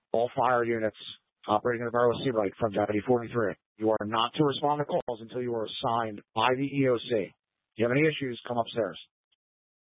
All fire units operating in the borough of Seabright from Deputy 43. You are not to respond to calls until you are assigned by the EOC. If you have any issues, come upstairs.